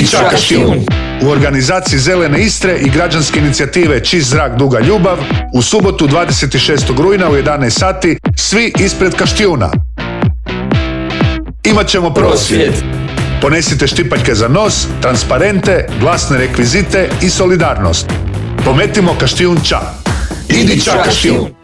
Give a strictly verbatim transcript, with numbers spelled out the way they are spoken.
Idi ča Kaštijun. U organizaciji Zelene Istre i građanske inicijative Čist zrak, duga ljubav u subotu dvadeset šestog rujna u jedanaest sati svi ispred Kaštijuna. Imat ćemo prosvjed. Ponesite štipaljke za nos, transparente, glasne rekvizite i solidarnost. Pometimo Kaštijun ča. Idi ča Kaštijun.